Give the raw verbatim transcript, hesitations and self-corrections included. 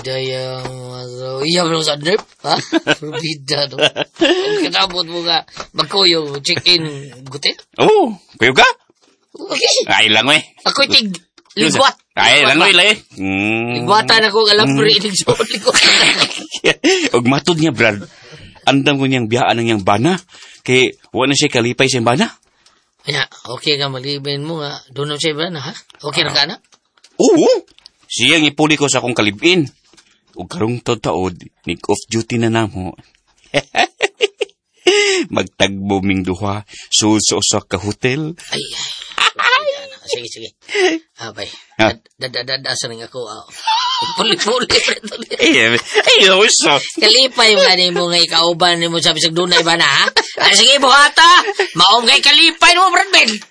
Daya, so, iya mo sa nerf, ha? Probida, no? Ang kinabot mo nga, magkuyo, check-in, gutin? Oo, kuyo ka? Okay. Ay lang, eh. Ako'y tig, ligwat. Ay lang, eh. Mm. Ligwatan ako, alam ko rin, so, ligwat. Og matod niya, Brad. Andam ko niyang biyaan ng niyang bana. Kay, wala na siya kalipay sa bana. Kaya, okay ka, malibin mo nga. Doon siya ba na, ha? Okay na ka na? Oo. Siyang ipuli ko sa akong kalibin. O karong taod, nag-off duty na namo. Magtagbo ming duha, suso sa ka hotel. Ay, ay. Sige, sige. Abay. Dadadadasan nga ako. Puli-puli. Ay, ay, uso. Kalipay ba ni mo nga ikauban ni mo sabi sa dunay ba na, ha? Ay, sige, buhata. Maong kay kalipay mo, Brad Ben.